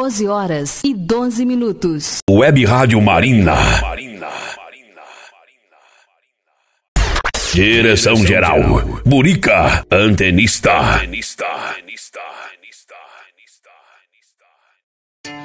12h12. Web Rádio Marina. Direção geral, Burica, antenista.